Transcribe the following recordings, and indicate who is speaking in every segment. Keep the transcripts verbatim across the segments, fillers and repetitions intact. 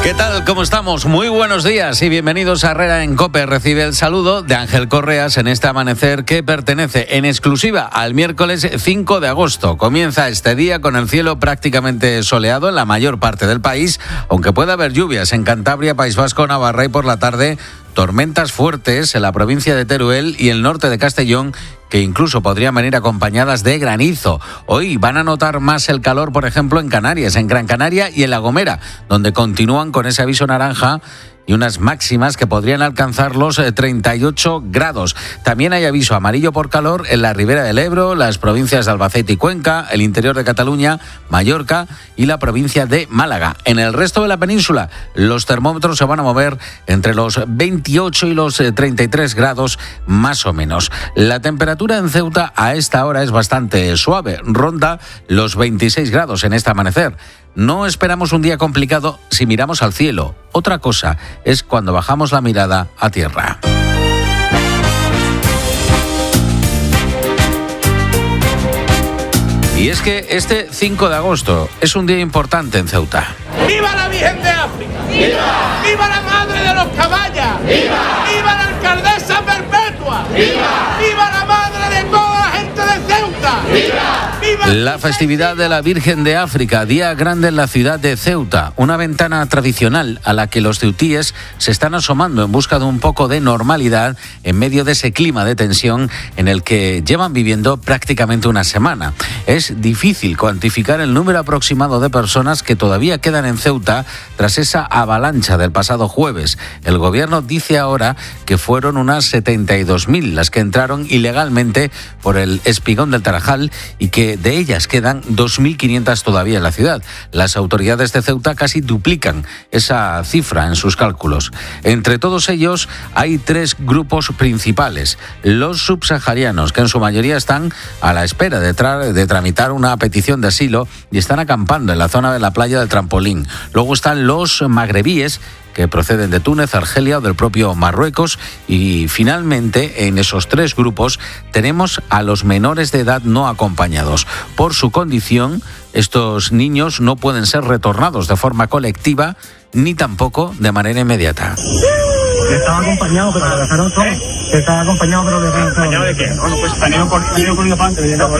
Speaker 1: ¿Qué tal? ¿Cómo estamos? Muy buenos días y bienvenidos a Herrera en COPE. Recibe el saludo de Ángel Correas en este amanecer que pertenece en exclusiva al miércoles cinco de agosto. Comienza este día con el cielo prácticamente soleado en la mayor parte del país, aunque puede haber lluvias en Cantabria, País Vasco, Navarra y por la tarde tormentas fuertes en la provincia de Teruel y el norte de Castellón, que incluso podrían venir acompañadas de granizo. Hoy van a notar más el calor, por ejemplo, en Canarias, en Gran Canaria y en La Gomera, donde continúan con ese aviso naranja y unas máximas que podrían alcanzar los treinta y ocho grados. También hay aviso amarillo por calor en la Ribera del Ebro, las provincias de Albacete y Cuenca, el interior de Cataluña, Mallorca y la provincia de Málaga. En el resto de la península, los termómetros se van a mover entre los veintiocho y los treinta y tres grados más o menos. La temperatura en Ceuta a esta hora es bastante suave, ronda los veintiséis grados en este amanecer. No esperamos un día complicado si miramos al cielo. Otra cosa es cuando bajamos la mirada a tierra. Y es que este cinco de agosto es un día importante en Ceuta.
Speaker 2: ¡Viva la Virgen de África! ¡Viva! ¡Viva la Madre de los Caballas! ¡Viva! ¡Viva la Alcaldesa Perpetua! ¡Viva! ¡Viva la Madre de toda la gente de Ceuta! ¡Viva!
Speaker 1: La festividad de la Virgen de África, día grande en la ciudad de Ceuta, una ventana tradicional a la que los ceutíes se están asomando en busca de un poco de normalidad en medio de ese clima de tensión en el que llevan viviendo prácticamente una semana. Es difícil cuantificar el número aproximado de personas que todavía quedan en Ceuta tras esa avalancha del pasado jueves. El gobierno dice ahora que fueron unas setenta y dos mil las que entraron ilegalmente por el espigón del Tarajal y que de ellas quedan dos mil quinientas todavía en la ciudad. Las autoridades de Ceuta casi duplican esa cifra en sus cálculos. Entre todos ellos hay tres grupos principales. Los subsaharianos, que en su mayoría están a la espera de, tra- de tramitar una petición de asilo y están acampando en la zona de la playa del Trampolín. Luego están los magrebíes, que proceden de Túnez, Argelia o del propio Marruecos. Y finalmente, en esos tres grupos, tenemos a los menores de edad no acompañados. Por su condición, estos niños no pueden ser retornados de forma colectiva ni tampoco de manera inmediata.
Speaker 3: Estaba acompañado, pero lo dejaron todo. Estaba acompañado, pero lo dejaron todo. ¿Acompañado de qué? Bueno, pues salió corriendo para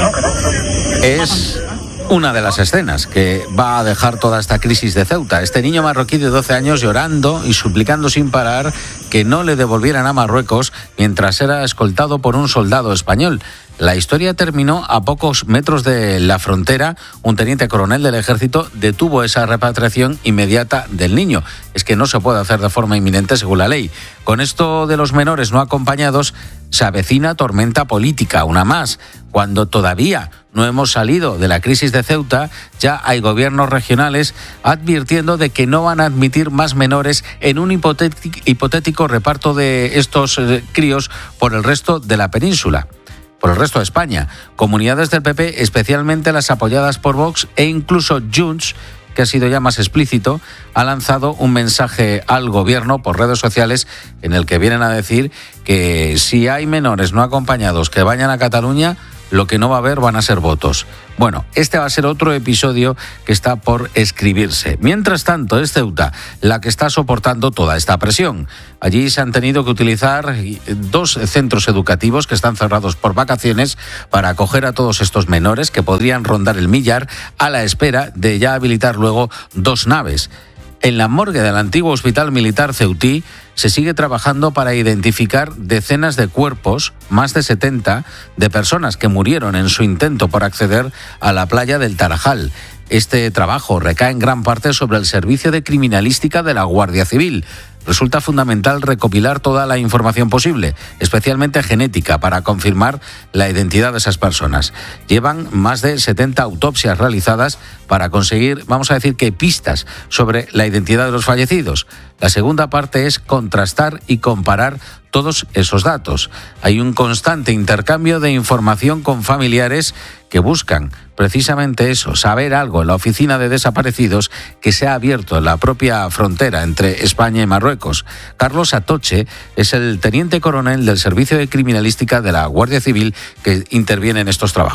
Speaker 3: antes.
Speaker 1: Es una de las escenas que va a dejar toda esta crisis de Ceuta. Este niño marroquí de doce años llorando y suplicando sin parar que no le devolvieran a Marruecos mientras era escoltado por un soldado español. La historia terminó a pocos metros de la frontera. Un teniente coronel del ejército detuvo esa repatriación inmediata del niño. Es que no se puede hacer de forma inminente según la ley. Con esto de los menores no acompañados se avecina tormenta política, una más. Cuando todavía no hemos salido de la crisis de Ceuta, ya hay gobiernos regionales advirtiendo de que no van a admitir más menores en un hipotético, hipotético reparto de estos eh, críos por el resto de la península. Por el resto de España. Comunidades del P P, especialmente las apoyadas por Vox e incluso Junts, que ha sido ya más explícito, ha lanzado un mensaje al gobierno por redes sociales en el que vienen a decir que si hay menores no acompañados que vayan a Cataluña, lo que no va a haber van a ser votos. Bueno, este va a ser otro episodio que está por escribirse. Mientras tanto, es Ceuta la que está soportando toda esta presión. Allí se han tenido que utilizar dos centros educativos que están cerrados por vacaciones para acoger a todos estos menores que podrían rondar el millar a la espera de ya habilitar luego dos naves. En la morgue del antiguo Hospital Militar Ceutí se sigue trabajando para identificar decenas de cuerpos, más de setenta, de personas que murieron en su intento por acceder a la playa del Tarajal. Este trabajo recae en gran parte sobre el Servicio de Criminalística de la Guardia Civil. Resulta fundamental recopilar toda la información posible, especialmente genética, para confirmar la identidad de esas personas. Llevan más de setenta autopsias realizadas para conseguir, vamos a decir que pistas sobre la identidad de los fallecidos. La segunda parte es contrastar y comparar todos esos datos. Hay un constante intercambio de información con familiares que buscan precisamente eso, saber algo en la oficina de desaparecidos que se ha abierto en la propia frontera entre España y Marruecos. Carlos Atoche es el teniente coronel del Servicio de Criminalística de la Guardia Civil que interviene en estos trabajos.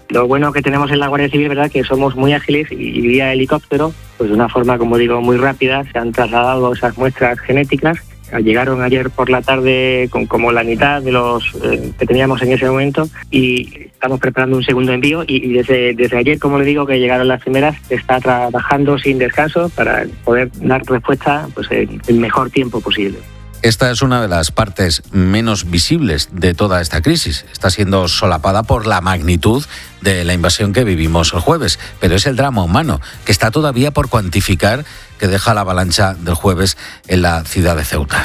Speaker 3: Lo bueno que tenemos en la Guardia Civil, ¿verdad?, que somos muy ágiles y vía helicóptero, pues de una forma, como digo, muy rápida, se han trasladado esas muestras genéticas. Llegaron ayer por la tarde con como la mitad de los eh, que teníamos en ese momento y estamos preparando un segundo envío y, y desde, desde ayer, como le digo, que llegaron las primeras, está trabajando sin descanso para poder dar respuesta pues en el mejor tiempo posible.
Speaker 1: Esta es una de las partes menos visibles de toda esta crisis. Está siendo solapada por la magnitud de la invasión que vivimos el jueves, pero es el drama humano que está todavía por cuantificar que deja la avalancha del jueves en la ciudad de Ceuta.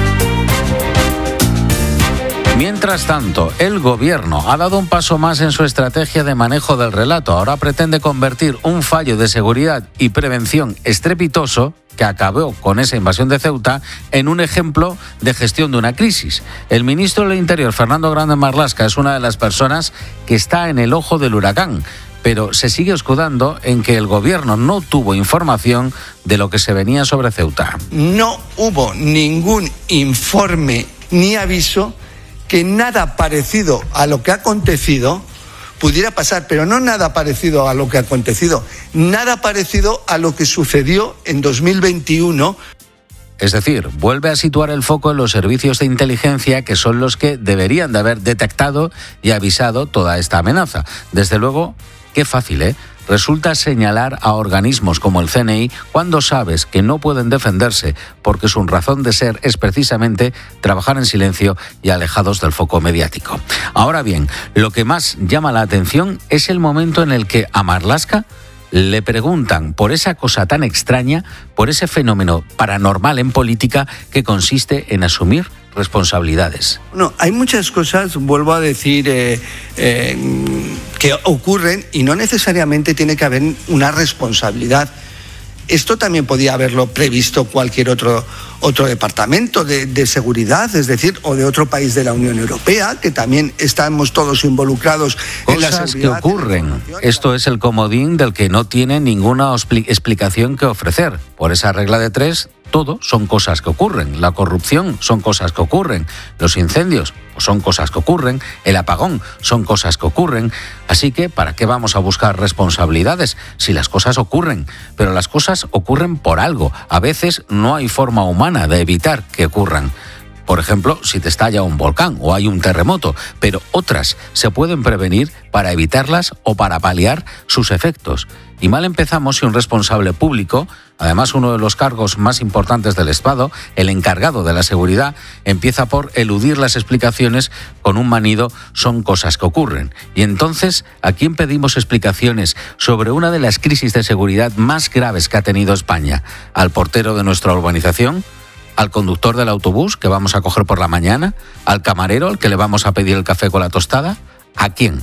Speaker 1: Mientras tanto, el gobierno ha dado un paso más en su estrategia de manejo del relato. Ahora pretende convertir un fallo de seguridad y prevención estrepitoso que acabó con esa invasión de Ceuta en un ejemplo de gestión de una crisis. El ministro del Interior, Fernando Grande Marlaska, es una de las personas que está en el ojo del huracán, pero se sigue escudando en que el gobierno no tuvo información de lo que se venía sobre Ceuta.
Speaker 4: No hubo ningún informe ni aviso que nada parecido a lo que ha acontecido pudiera pasar, pero no nada parecido a lo que ha acontecido, nada parecido a lo que sucedió en dos mil veintiuno.
Speaker 1: Es decir, vuelve a situar el foco en los servicios de inteligencia, que son los que deberían de haber detectado y avisado toda esta amenaza. Desde luego, qué fácil, ¿eh? Resulta señalar a organismos como el C N I cuando sabes que no pueden defenderse porque su razón de ser es precisamente trabajar en silencio y alejados del foco mediático. Ahora bien, lo que más llama la atención es el momento en el que a Marlaska le preguntan por esa cosa tan extraña, por ese fenómeno paranormal en política que consiste en asumir responsabilidades.
Speaker 4: No, hay muchas cosas, vuelvo a decir, eh, eh, que ocurren y no necesariamente tiene que haber una responsabilidad. Esto también podía haberlo previsto cualquier otro, otro departamento de, de seguridad, es decir, o de otro país de la Unión Europea, que también estamos todos involucrados en la seguridad.
Speaker 1: Cosas que ocurren. Esto es el comodín del que no tiene ninguna explicación que ofrecer. Por esa regla de tres, todo son cosas que ocurren. La corrupción son cosas que ocurren. Los incendios pues son cosas que ocurren. El apagón son cosas que ocurren. Así que, ¿para qué vamos a buscar responsabilidades si las cosas ocurren? Pero las cosas ocurren por algo. A veces no hay forma humana de evitar que ocurran. Por ejemplo, si te estalla un volcán o hay un terremoto, pero otras se pueden prevenir para evitarlas o para paliar sus efectos. Y mal empezamos si un responsable público, además uno de los cargos más importantes del Estado, el encargado de la seguridad, empieza por eludir las explicaciones con un manido "son cosas que ocurren". Y entonces, ¿a quién pedimos explicaciones sobre una de las crisis de seguridad más graves que ha tenido España? ¿Al portero de nuestra urbanización? ¿Al conductor del autobús que vamos a coger por la mañana? ¿Al camarero al que le vamos a pedir el café con la tostada? ¿A quién?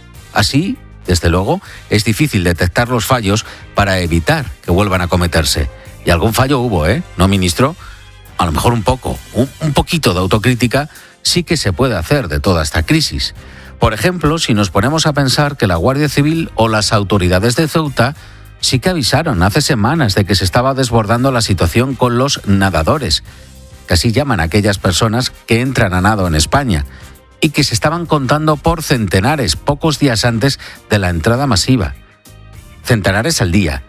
Speaker 1: Así, desde luego, es difícil detectar los fallos para evitar que vuelvan a cometerse. Y algún fallo hubo, ¿eh? ¿No, ministro? A lo mejor un poco, un, un poquito de autocrítica sí que se puede hacer de toda esta crisis. Por ejemplo, si nos ponemos a pensar que la Guardia Civil o las autoridades de Ceuta sí que avisaron hace semanas de que se estaba desbordando la situación con los nadadores, que así llaman a aquellas personas que entran a nado en España, y que se estaban contando por centenares pocos días antes de la entrada masiva. Centenares al día.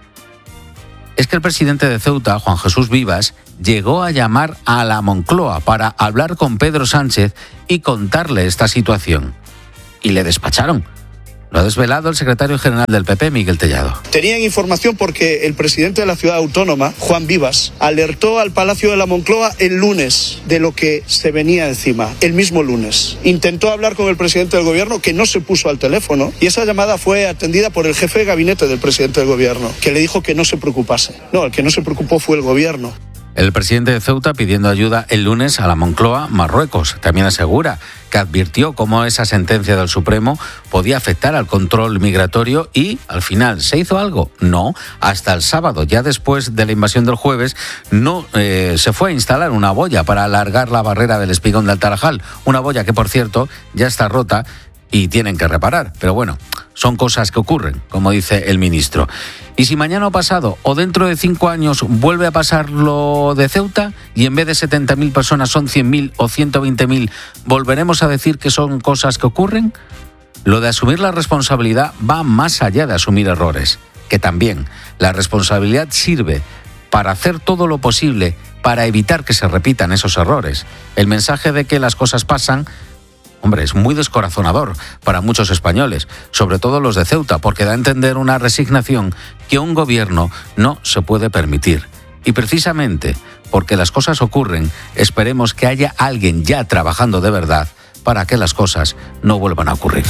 Speaker 1: Es que el presidente de Ceuta, Juan Jesús Vivas, llegó a llamar a la Moncloa para hablar con Pedro Sánchez y contarle esta situación. Y le despacharon. Lo ha desvelado el secretario general del P P, Miguel Tellado.
Speaker 5: Tenían información porque el presidente de la ciudad autónoma, Juan Vivas, alertó al Palacio de la Moncloa el lunes de lo que se venía encima, el mismo lunes. Intentó hablar con el presidente del gobierno, que no se puso al teléfono, y esa llamada fue atendida por el jefe de gabinete del presidente del gobierno, que le dijo que no se preocupase. No, el que no se preocupó fue el gobierno.
Speaker 1: El presidente de Ceuta pidiendo ayuda el lunes a la Moncloa, Marruecos. También asegura que advirtió cómo esa sentencia del Supremo podía afectar al control migratorio y, al final, ¿se hizo algo? No. Hasta el sábado, ya después de la invasión del jueves, no eh, se fue a instalar una boya para alargar la barrera del Espigón del Tarajal. Una boya que, por cierto, ya está rota y tienen que reparar. Pero bueno, son cosas que ocurren, como dice el ministro. Y si mañana o pasado o dentro de cinco años vuelve a pasar lo de Ceuta y en vez de setenta mil personas son cien mil o ciento veinte mil, ¿volveremos a decir que son cosas que ocurren? Lo de asumir la responsabilidad va más allá de asumir errores, que también la responsabilidad sirve para hacer todo lo posible para evitar que se repitan esos errores. El mensaje de que las cosas pasan, hombre, es muy descorazonador para muchos españoles, sobre todo los de Ceuta, porque da a entender una resignación que un gobierno no se puede permitir. Y precisamente porque las cosas ocurren, esperemos que haya alguien ya trabajando de verdad para que las cosas no vuelvan a ocurrir.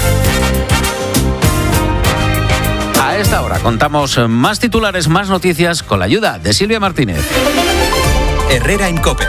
Speaker 1: A esta hora contamos más titulares, más noticias con la ayuda de Silvia Martínez.
Speaker 6: Herrera en COPE.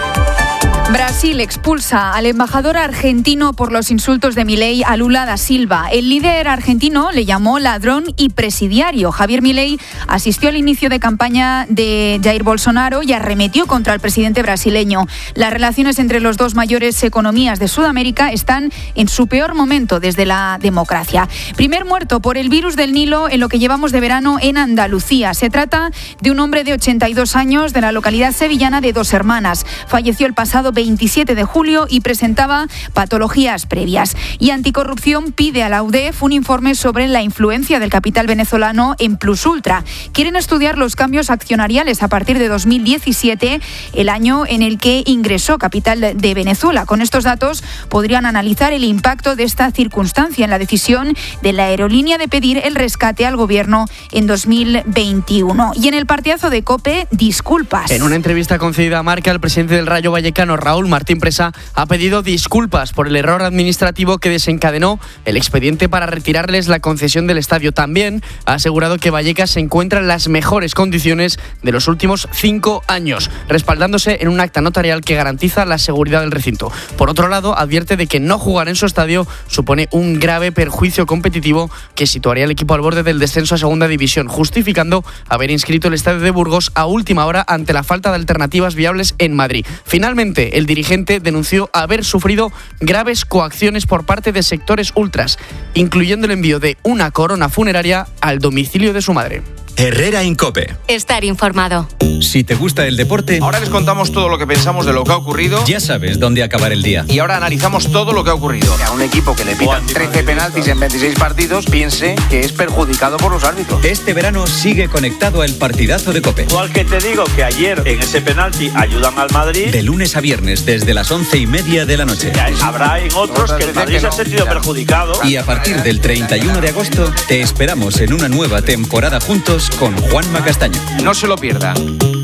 Speaker 7: Brasil expulsa al embajador argentino por los insultos de Milei a Lula da Silva. El líder argentino le llamó ladrón y presidiario. Javier Milei asistió al inicio de campaña de Jair Bolsonaro y arremetió contra el presidente brasileño. Las relaciones entre las dos mayores economías de Sudamérica están en su peor momento desde la democracia. Primer muerto por el virus del Nilo en lo que llevamos de verano en Andalucía. Se trata de un hombre de ochenta y dos años de la localidad sevillana de Dos Hermanas. Falleció el pasado veintisiete de julio y presentaba patologías previas. Y Anticorrupción pide a la U D E F un informe sobre la influencia del capital venezolano en Plus Ultra. Quieren estudiar los cambios accionariales a partir de dos mil diecisiete, el año en el que ingresó capital de Venezuela. Con estos datos podrían analizar el impacto de esta circunstancia en la decisión de la aerolínea de pedir el rescate al gobierno en dos mil veintiuno. Y en el partidazo de COPE, disculpas.
Speaker 8: En una entrevista concedida a Marca, el presidente del Rayo Vallecano, Raúl Martín Presa, ha pedido disculpas por el error administrativo que desencadenó el expediente para retirarles la concesión del estadio. También ha asegurado que Vallecas se encuentra en las mejores condiciones de los últimos cinco años, respaldándose en un acta notarial que garantiza la seguridad del recinto. Por otro lado, advierte de que no jugar en su estadio supone un grave perjuicio competitivo que situaría al equipo al borde del descenso a segunda división, justificando haber inscrito el estadio de Burgos a última hora ante la falta de alternativas viables en Madrid. Finalmente, el dirigente denunció haber sufrido graves coacciones por parte de sectores ultras, incluyendo el envío de una corona funeraria al domicilio de su madre.
Speaker 6: Herrera en COPE.
Speaker 9: Estar informado.
Speaker 6: Si te gusta el deporte,
Speaker 10: ahora les contamos todo lo que pensamos de lo que ha ocurrido.
Speaker 6: Ya sabes dónde acabar el día.
Speaker 10: Y ahora analizamos todo lo que ha ocurrido.
Speaker 11: Que a un equipo que le pitan trece penaltis en veintiséis partidos piense que es perjudicado por los árbitros.
Speaker 6: Este verano sigue conectado al partidazo de COPE.
Speaker 12: Igual que te digo que ayer en ese penalti ayudan al Madrid.
Speaker 6: De lunes a viernes desde las once y media de la noche.
Speaker 12: Habrá en otros que el Madrid se ha sentido perjudicado.
Speaker 6: Y a partir del treinta y uno de agosto te esperamos en una nueva temporada juntos con Juanma Castaño.
Speaker 11: No se lo pierdan.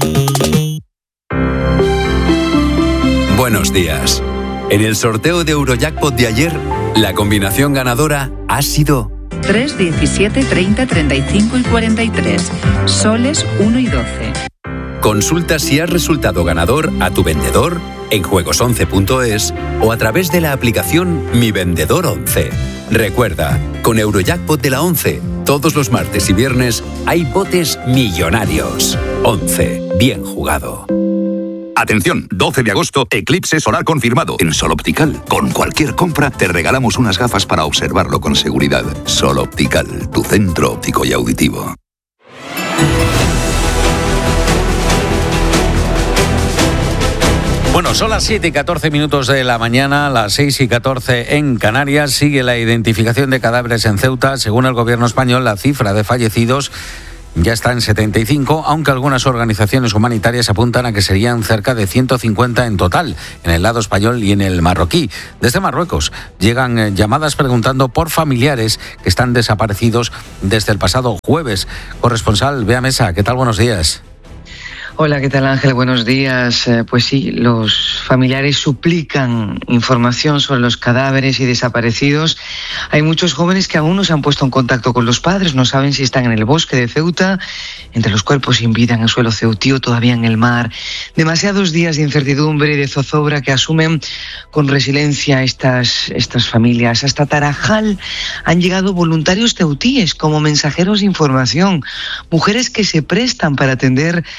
Speaker 13: Buenos días. En el sorteo de Eurojackpot de ayer, la combinación ganadora ha sido
Speaker 14: tres, diecisiete, treinta, treinta y cinco y cuarenta y tres. Soles uno y doce.
Speaker 13: Consulta si has resultado ganador a tu vendedor en juegos once punto es o a través de la aplicación Mi Vendedor once. Recuerda, con Eurojackpot de la once, todos los martes y viernes hay botes millonarios. once. Bien jugado.
Speaker 15: Atención, doce de agosto, eclipse solar confirmado en Sol Optical. Con cualquier compra te regalamos unas gafas para observarlo con seguridad. Sol Optical, tu centro óptico y auditivo.
Speaker 1: Bueno, son las siete y catorce minutos de la mañana, las seis y catorce en Canarias. Sigue la identificación de cadáveres en Ceuta. Según el gobierno español, la cifra de fallecidos ya está en setenta y cinco, aunque algunas organizaciones humanitarias apuntan a que serían cerca de ciento cincuenta en total, en el lado español y en el marroquí. Desde Marruecos llegan llamadas preguntando por familiares que están desaparecidos desde el pasado jueves. Corresponsal Bea Mesa, ¿qué tal? Buenos días.
Speaker 16: Hola, ¿qué tal, Ángel? Buenos días. Eh, pues sí, los familiares suplican información sobre los cadáveres y desaparecidos. Hay muchos jóvenes que aún no se han puesto en contacto con los padres, no saben si están en el bosque de Ceuta, entre los cuerpos sin vida en el suelo ceutío, todavía en el mar. Demasiados días de incertidumbre y de zozobra que asumen con resiliencia estas, estas familias. Hasta Tarajal han llegado voluntarios ceutíes como mensajeros de información, mujeres que se prestan para atender a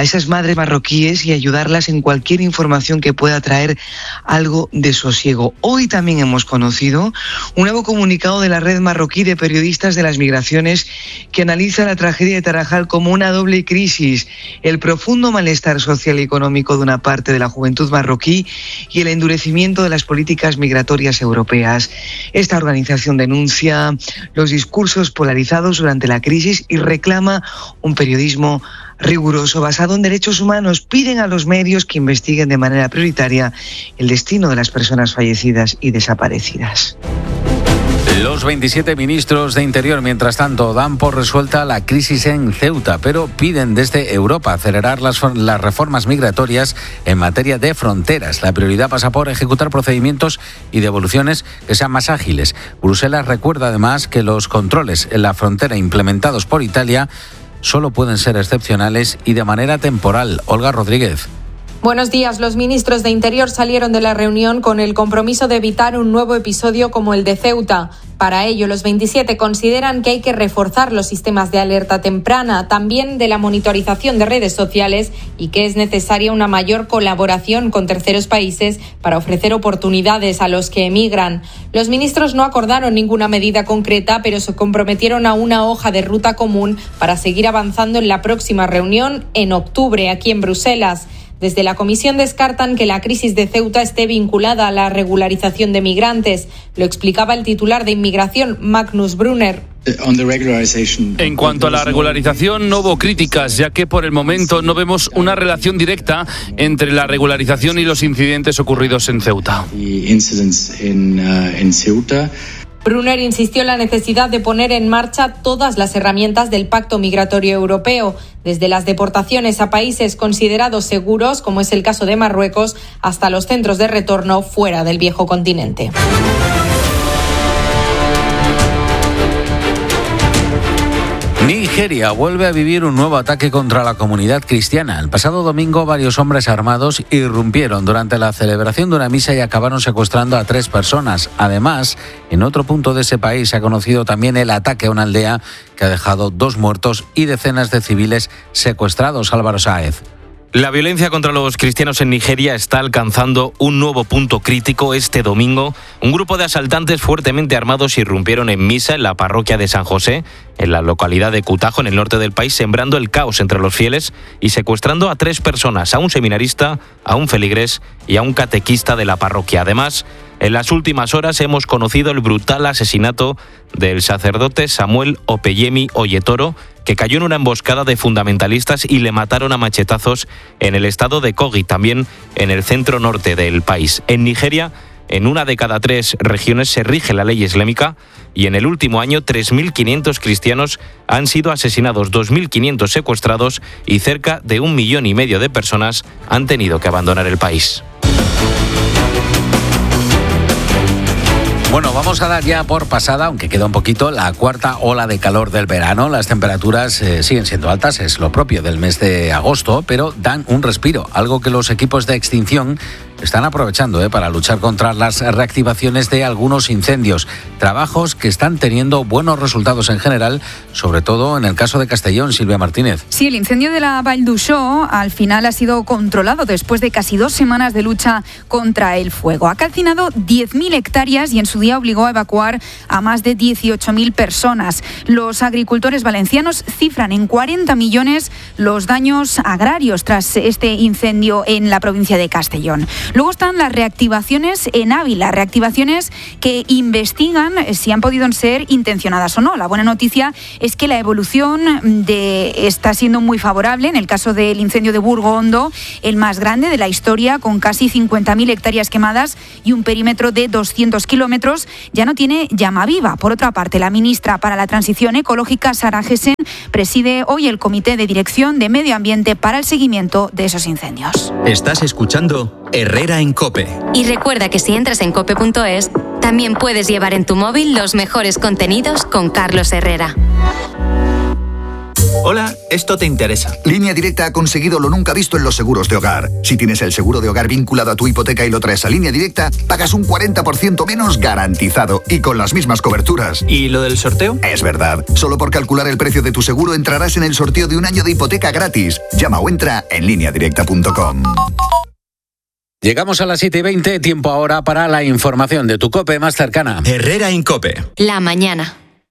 Speaker 16: esas madres marroquíes y ayudarlas en cualquier información que pueda traer algo de sosiego. Hoy también hemos conocido un nuevo comunicado de la Red Marroquí de Periodistas de las Migraciones que analiza la tragedia de Tarajal como una doble crisis: el profundo malestar social y económico de una parte de la juventud marroquí y el endurecimiento de las políticas migratorias europeas. Esta organización denuncia los discursos polarizados durante la crisis y reclama un periodismo riguroso basado en derechos humanos. Piden a los medios que investiguen de manera prioritaria el destino de las personas fallecidas y desaparecidas.
Speaker 1: Los veintisiete ministros de Interior, mientras tanto, dan por resuelta la crisis en Ceuta, pero piden desde Europa acelerar las, las reformas migratorias en materia de fronteras. La prioridad pasa por ejecutar procedimientos y devoluciones que sean más ágiles. Bruselas recuerda además que los controles en la frontera implementados por Italia solo pueden ser excepcionales y de manera temporal. Olga Rodríguez.
Speaker 9: Buenos días. Los ministros de Interior salieron de la reunión con el compromiso de evitar un nuevo episodio como el de Ceuta. Para ello, los veintisiete consideran que hay que reforzar los sistemas de alerta temprana, también de la monitorización de redes sociales, y que es necesaria una mayor colaboración con terceros países para ofrecer oportunidades a los que emigran. Los ministros no acordaron ninguna medida concreta, pero se comprometieron a una hoja de ruta común para seguir avanzando en la próxima reunión en octubre aquí en Bruselas. Desde la Comisión descartan que la crisis de Ceuta esté vinculada a la regularización de migrantes. Lo explicaba el titular de Inmigración, Magnus Brunner.
Speaker 17: En cuanto a la regularización, no hubo críticas, ya que por el momento no vemos una relación directa entre la regularización y los incidentes ocurridos en Ceuta.
Speaker 9: Brunner insistió en la necesidad de poner en marcha todas las herramientas del Pacto Migratorio Europeo, desde las deportaciones a países considerados seguros, como es el caso de Marruecos, hasta los centros de retorno fuera del viejo continente.
Speaker 1: Nigeria vuelve a vivir un nuevo ataque contra la comunidad cristiana. El pasado domingo, varios hombres armados irrumpieron durante la celebración de una misa y acabaron secuestrando a tres personas. Además, en otro punto de ese país se ha conocido también el ataque a una aldea que ha dejado dos muertos y decenas de civiles secuestrados. Álvaro Sáez.
Speaker 18: La violencia contra los cristianos en Nigeria está alcanzando un nuevo punto crítico. Este domingo, un grupo de asaltantes fuertemente armados irrumpieron en misa en la parroquia de San José, en la localidad de Kutajo, en el norte del país, sembrando el caos entre los fieles y secuestrando a tres personas, a un seminarista, a un feligrés y a un catequista de la parroquia. Además, en las últimas horas hemos conocido el brutal asesinato del sacerdote Samuel Opeyemi Oyetoro, que cayó en una emboscada de fundamentalistas y le mataron a machetazos en el estado de Kogi, también en el centro norte del país. En Nigeria, en una de cada tres regiones se rige la ley islámica y en el último año tres mil quinientos cristianos han sido asesinados, dos mil quinientos secuestrados y cerca de un millón y medio de personas han tenido que abandonar el país.
Speaker 1: Bueno, vamos a dar ya por pasada, aunque queda un poquito, la cuarta ola de calor del verano. Las temperaturas eh, siguen siendo altas, es lo propio del mes de agosto, pero dan un respiro, algo que los equipos de extinción están aprovechando eh, para luchar contra las reactivaciones de algunos incendios. Trabajos que están teniendo buenos resultados en general, sobre todo en el caso de Castellón. Silvia Martínez.
Speaker 7: Sí, el incendio de la Vall d'Uixó al final ha sido controlado después de casi dos semanas de lucha contra el fuego. Ha calcinado diez mil hectáreas y en su día obligó a evacuar a más de dieciocho mil personas. Los agricultores valencianos cifran en cuarenta millones los daños agrarios tras este incendio en la provincia de Castellón. Luego están las reactivaciones en Ávila, reactivaciones que investigan si han podido ser intencionadas o no. La buena noticia es que la evolución de está siendo muy favorable. En el caso del incendio de Burgo Hondo, el más grande de la historia, con casi cincuenta mil hectáreas quemadas y un perímetro de doscientos kilómetros, ya no tiene llama viva. Por otra parte, la ministra para la Transición Ecológica, Sara Gessen, preside hoy el Comité de Dirección de Medio Ambiente para el seguimiento de esos incendios.
Speaker 6: Estás escuchando Herrera en COPE.
Speaker 19: Y recuerda que si entras en cope punto es, también puedes llevar en tu móvil los mejores contenidos con Carlos Herrera.
Speaker 20: Hola, esto te interesa.
Speaker 15: Línea Directa ha conseguido lo nunca visto en los seguros de hogar. Si tienes el seguro de hogar vinculado a tu hipoteca y lo traes a Línea Directa, pagas un cuarenta por ciento menos garantizado y con las mismas coberturas.
Speaker 20: ¿Y lo del sorteo?
Speaker 15: Es verdad. Solo por calcular el precio de tu seguro entrarás en el sorteo de un año de hipoteca gratis. Llama o entra en línea directa punto com.
Speaker 1: Llegamos a las siete y veinte, tiempo ahora para la información de tu COPE más cercana.
Speaker 20: Herrera Incope.
Speaker 19: La mañana.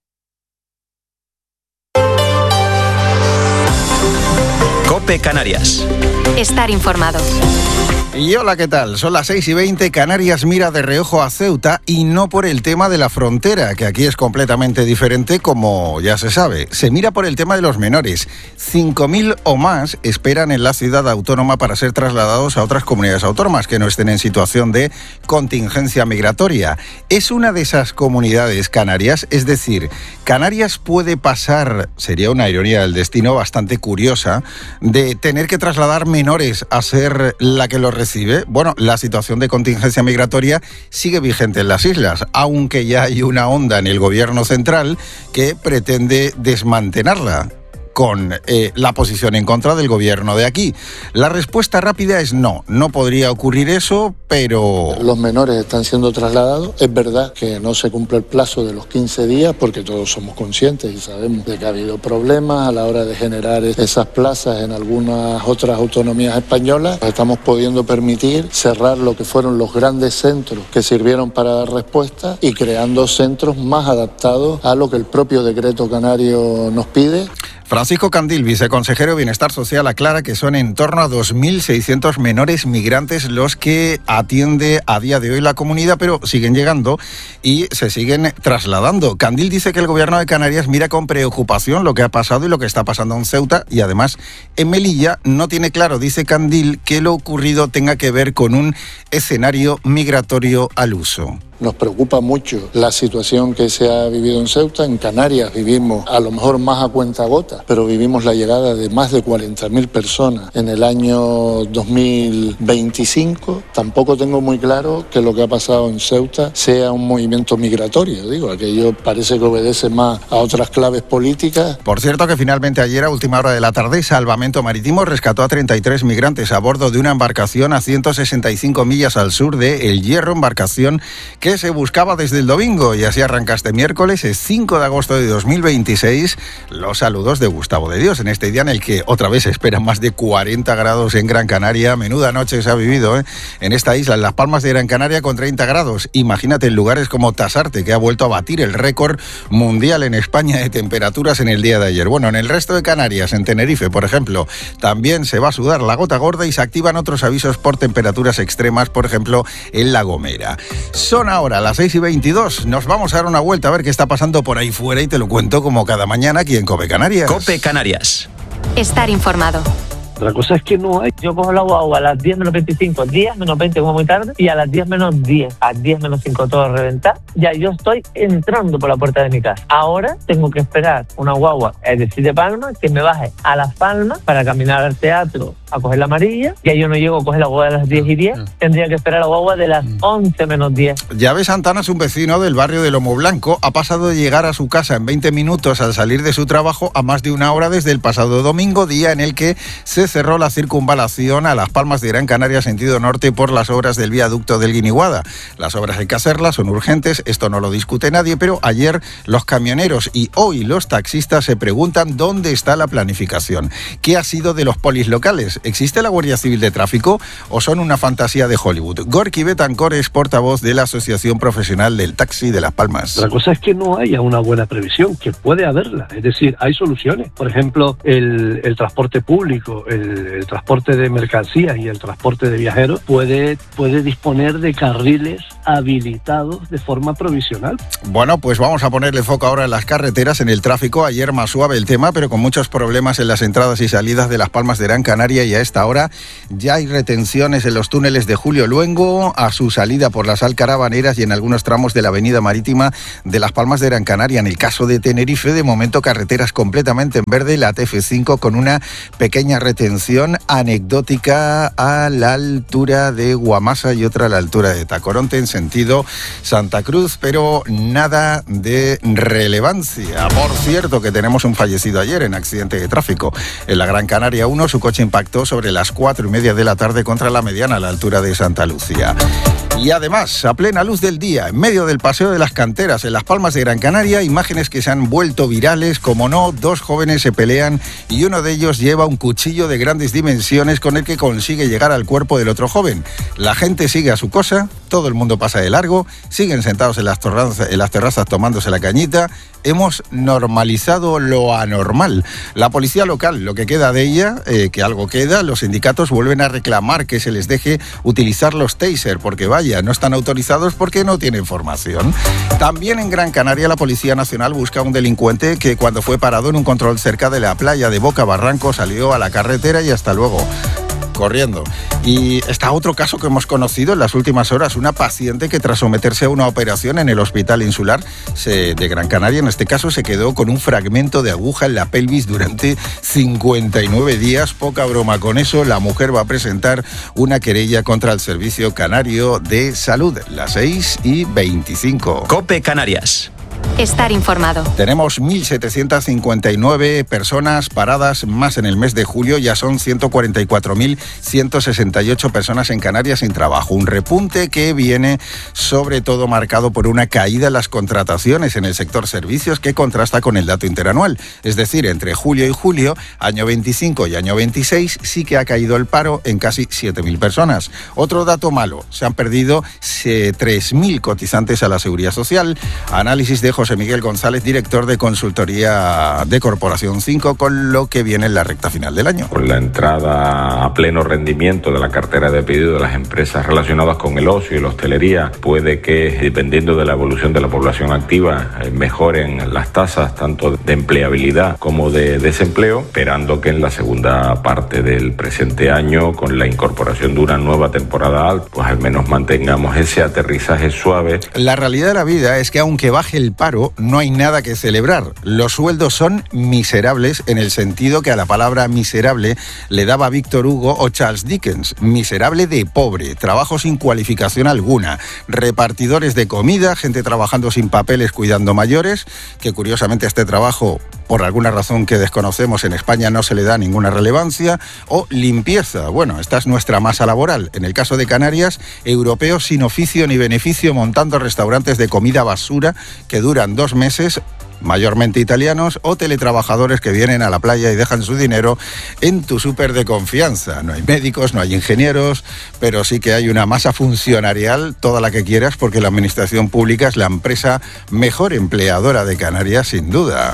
Speaker 20: COPE Canarias.
Speaker 19: Estar informado.
Speaker 21: Y hola, ¿qué tal? Son las seis y veinte, Canarias mira de reojo a Ceuta y no por el tema de la frontera, que aquí es completamente diferente, como ya se sabe. Se mira por el tema de los menores. cinco mil o más esperan en la ciudad autónoma para ser trasladados a otras comunidades autónomas que no estén en situación de contingencia migratoria. Es una de esas comunidades Canarias, es decir, Canarias puede pasar, sería una ironía del destino bastante curiosa, de tener que trasladar menores a ser la que los recibe. Bueno, la situación de contingencia migratoria sigue vigente en las islas, aunque ya hay una onda en el gobierno central que pretende desmantelarla, con eh, la posición en contra del gobierno de aquí. La respuesta rápida es no, no podría ocurrir eso, pero...
Speaker 22: Los menores están siendo trasladados. Es verdad que no se cumple el plazo de los quince días, porque todos somos conscientes y sabemos de que ha habido problemas a la hora de generar esas plazas en algunas otras autonomías españolas. Estamos pudiendo permitir cerrar lo que fueron los grandes centros que sirvieron para dar respuesta y creando centros más adaptados a lo que el propio decreto canario nos pide.
Speaker 21: Francisco Candil, viceconsejero de Bienestar Social, aclara que son en torno a dos mil seiscientos menores migrantes los que atiende a día de hoy la comunidad, pero siguen llegando y se siguen trasladando. Candil dice que el gobierno de Canarias mira con preocupación lo que ha pasado y lo que está pasando en Ceuta, y además en Melilla no tiene claro, dice Candil, que lo ocurrido tenga que ver con un escenario migratorio al uso.
Speaker 22: Nos preocupa mucho la situación que se ha vivido en Ceuta. En Canarias vivimos a lo mejor más a cuentagotas, pero vivimos la llegada de más de cuarenta mil personas en el año dos mil veinticinco. Tampoco tengo muy claro que lo que ha pasado en Ceuta sea un movimiento migratorio. Digo, aquello parece que obedece más a otras claves políticas.
Speaker 21: Por cierto que finalmente ayer a última hora de la tarde, Salvamento Marítimo rescató a treinta y tres migrantes a bordo de una embarcación a ciento sesenta y cinco millas al sur de El Hierro, embarcación que se buscaba desde el domingo, y así arranca este miércoles, es cinco de agosto de dos mil veintiséis, los saludos de Gustavo de Dios, en este día en el que otra vez se esperan más de cuarenta grados en Gran Canaria. Menuda noche se ha vivido ¿eh? en esta isla, en Las Palmas de Gran Canaria, con treinta grados. Imagínate en lugares como Tasarte, que ha vuelto a batir el récord mundial en España de temperaturas en el día de ayer. Bueno, en el resto de Canarias, en Tenerife, por ejemplo, también se va a sudar la gota gorda y se activan otros avisos por temperaturas extremas, por ejemplo, en La Gomera. Son ahora las seis y veintidós. Nos vamos a dar una vuelta a ver qué está pasando por ahí fuera y te lo cuento como cada mañana aquí en COPE Canarias.
Speaker 20: COPE Canarias.
Speaker 19: Estar informado.
Speaker 23: Otra cosa es que no hay. Yo cojo la guagua a las diez menos veinticinco, diez menos veinte como muy tarde, y a las diez menos diez, a diez menos cinco todo a reventar. Ya yo estoy entrando por la puerta de mi casa. Ahora tengo que esperar una guagua, es decir, de Palma, que me baje a Las Palmas para caminar al teatro a coger la amarilla. Ya yo no llego a coger la guagua de las diez y diez, tendría que esperar la guagua de las once menos diez.
Speaker 21: Llave Santana es un vecino del barrio de Lomo Blanco. Ha pasado de llegar a su casa en veinte minutos al salir de su trabajo a más de una hora desde el pasado domingo, día en el que se cerró la circunvalación a Las Palmas de Gran Canaria sentido norte por las obras del viaducto del Guiniguada. Las obras hay que hacerlas, son urgentes, esto no lo discute nadie, pero ayer los camioneros y hoy los taxistas se preguntan dónde está la planificación. ¿Qué ha sido de los polis locales? ¿Existe la Guardia Civil de Tráfico o son una fantasía de Hollywood? Gorky Betancor es portavoz de la Asociación Profesional del Taxi de Las Palmas.
Speaker 24: La cosa es que no haya una buena previsión, que puede haberla. Es decir, hay soluciones. Por ejemplo, el, el transporte público, el, el transporte de mercancías y el transporte de viajeros puede, puede disponer de carriles habilitados de forma provisional.
Speaker 21: Bueno, pues vamos a ponerle foco ahora en las carreteras, en el tráfico. Ayer más suave el tema, pero con muchos problemas en las entradas y salidas de Las Palmas de Gran Canaria, y a esta hora ya hay retenciones en los túneles de Julio Luengo, a su salida por las Alcarabaneras y en algunos tramos de la avenida marítima de Las Palmas de Gran Canaria. En el caso de Tenerife, de momento carreteras completamente en verde, la T F cinco con una pequeña retención detención anecdótica a la altura de Guamasa y otra a la altura de Tacoronte en sentido Santa Cruz, pero nada de relevancia. Por cierto, que tenemos un fallecido ayer en accidente de tráfico. En la Gran Canaria uno, su coche impactó sobre las cuatro y media de la tarde contra la mediana a la altura de Santa Lucía. Y además, a plena luz del día, en medio del paseo de las canteras en Las Palmas de Gran Canaria, imágenes que se han vuelto virales, como no, dos jóvenes se pelean y uno de ellos lleva un cuchillo de grandes dimensiones con el que consigue llegar al cuerpo del otro joven. La gente sigue a su cosa, todo el mundo pasa de largo, siguen sentados en las, torrazas, en las terrazas tomándose la cañita. Hemos normalizado lo anormal. La policía local, lo que queda de ella, eh, que algo queda, los sindicatos vuelven a reclamar que se les deje utilizar los taser, porque vaya, no están autorizados porque no tienen formación. También en Gran Canaria la Policía Nacional busca a un delincuente que cuando fue parado en un control cerca de la playa de Boca Barranco salió a la carretera y hasta luego, corriendo. Y está otro caso que hemos conocido en las últimas horas, una paciente que tras someterse a una operación en el Hospital Insular se, de Gran Canaria, en este caso, se quedó con un fragmento de aguja en la pelvis durante cincuenta y nueve días. Poca broma con eso, la mujer va a presentar una querella contra el Servicio Canario de Salud. Las seis y veinticinco.
Speaker 20: COPE Canarias.
Speaker 19: Estar informado.
Speaker 21: Tenemos mil setecientas cincuenta y nueve personas paradas más en el mes de julio. Ya son ciento cuarenta y cuatro mil ciento sesenta y ocho personas en Canarias sin trabajo. Un repunte que viene sobre todo marcado por una caída en las contrataciones en el sector servicios que contrasta con el dato interanual. Es decir, entre julio y julio, año veinticinco y año veintiséis, sí que ha caído el paro en casi siete mil personas. Otro dato malo, se han perdido tres mil cotizantes a la Seguridad Social. Análisis de José Miguel González, director de consultoría de Corporación cinco, con lo que viene en la recta final del año.
Speaker 2: Con la entrada a pleno rendimiento de la cartera de pedido de las empresas relacionadas con el ocio y la hostelería, puede que, dependiendo de la evolución de la población activa, mejoren las tasas tanto de empleabilidad como de desempleo, esperando que en la segunda parte del presente año, con la incorporación de una nueva temporada alta, pues al menos mantengamos ese aterrizaje suave.
Speaker 21: La realidad de la vida es que aunque baje el paro, no hay nada que celebrar. Los sueldos son miserables en el sentido que a la palabra miserable le daba Víctor Hugo o Charles Dickens. Miserable de pobre, trabajo sin cualificación alguna, repartidores de comida, gente trabajando sin papeles cuidando mayores, que curiosamente a este trabajo, por alguna razón que desconocemos, en España no se le da ninguna relevancia, o limpieza. Bueno, esta es nuestra masa laboral. En el caso de Canarias, europeos sin oficio ni beneficio montando restaurantes de comida basura que duran dos meses, mayormente italianos, o teletrabajadores que vienen a la playa y dejan su dinero en tu súper de confianza. No hay médicos, no hay ingenieros, pero sí que hay una masa funcionarial, toda la que quieras, porque la administración pública es la empresa mejor empleadora de Canarias, sin duda.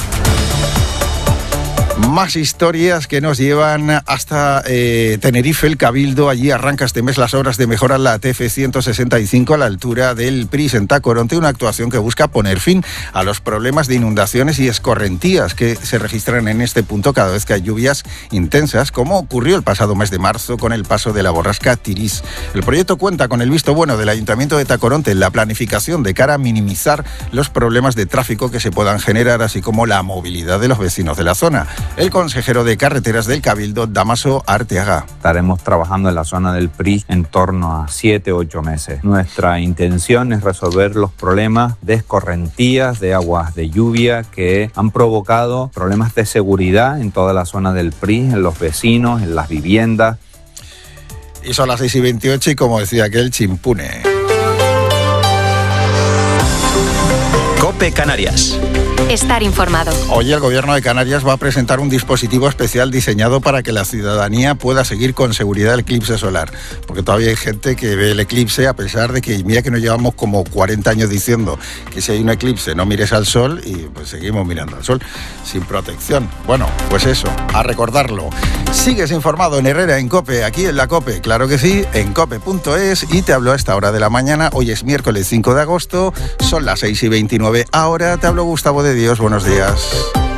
Speaker 21: Más historias que nos llevan hasta eh, Tenerife. El Cabildo, allí arranca este mes las obras de mejora en la T F ciento sesenta y cinco a la altura del P R I S en Tacoronte, una actuación que busca poner fin a los problemas de inundaciones y escorrentías que se registran en este punto cada vez que hay lluvias intensas, como ocurrió el pasado mes de marzo con el paso de la borrasca Tiris. El proyecto cuenta con el visto bueno del Ayuntamiento de Tacoronte en la planificación de cara a minimizar los problemas de tráfico que se puedan generar, así como la movilidad de los vecinos de la zona. El consejero de Carreteras del Cabildo, Damaso Arteaga.
Speaker 3: Estaremos trabajando en la zona del P R I S en torno a siete u ocho meses. Nuestra intención es resolver los problemas de escorrentías, de aguas de lluvia que han provocado problemas de seguridad en toda la zona del P R I S, en los vecinos, en las viviendas.
Speaker 21: Y son las seis y veintiocho y, como decía aquel, chimpune.
Speaker 20: COPE Canarias.
Speaker 19: Estar informado.
Speaker 21: Hoy el Gobierno de Canarias va a presentar un dispositivo especial diseñado para que la ciudadanía pueda seguir con seguridad el eclipse solar. Porque todavía hay gente que ve el eclipse a pesar de que, mira que nos llevamos como cuarenta años diciendo que si hay un eclipse no mires al sol, y pues seguimos mirando al sol sin protección. Bueno, pues eso, a recordarlo. Sigues informado en Herrera, en COPE, aquí en la COPE, claro que sí, en cope punto es, y te hablo a esta hora de la mañana. Hoy es miércoles cinco de agosto, son las seis y veintinueve. Ahora te hablo Gustavo de Dios, buenos días.